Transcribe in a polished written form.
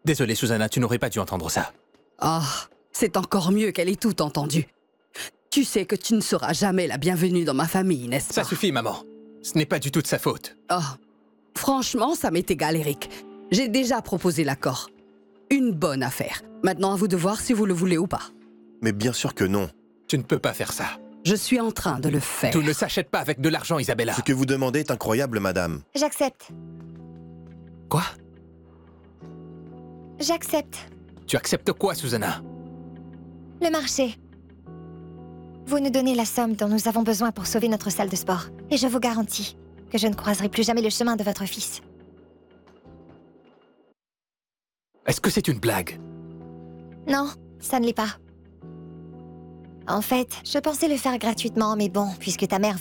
Désolé, Susanna, tu n'aurais pas dû entendre ça. Ah, c'est encore mieux qu'elle ait tout entendu. Tu sais que tu ne seras jamais la bienvenue dans ma famille, n'est-ce pas? Ça suffit, maman. Ce n'est pas du tout de sa faute. Oh, franchement, ça m'est égal, Eric. J'ai déjà proposé l'accord. Une bonne affaire. Maintenant, à vous de voir si vous le voulez ou pas. Mais bien sûr que non. Tu ne peux pas faire ça. Je suis en train de le faire. Tout ne s'achète pas avec de l'argent, Isabella. Ce que vous demandez est incroyable, madame. J'accepte. Quoi? J'accepte. Tu acceptes quoi, Susanna? Le marché. Vous nous donnez la somme dont nous avons besoin pour sauver notre salle de sport. Et je vous garantis que je ne croiserai plus jamais le chemin de votre fils. Est-ce que c'est une blague? Non, ça ne l'est pas. En fait, je pensais le faire gratuitement, mais bon, puisque ta mère